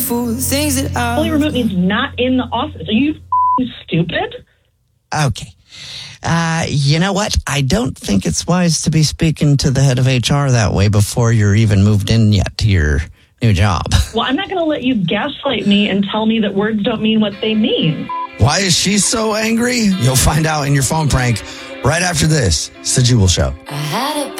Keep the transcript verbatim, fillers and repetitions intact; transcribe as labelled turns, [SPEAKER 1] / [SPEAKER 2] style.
[SPEAKER 1] beautiful things that I...
[SPEAKER 2] Fully remote means not in the office. Are you f***ing stupid?
[SPEAKER 3] Okay. Uh, you know what? I don't think it's wise to be speaking to the head of H R that way before you're even moved in yet to your new job.
[SPEAKER 2] Well, I'm not going to let you gaslight me and tell me that words don't mean what they mean.
[SPEAKER 3] Why is she so angry? You'll find out in your phone prank right after this. It's the Jubal Show.
[SPEAKER 1] I had a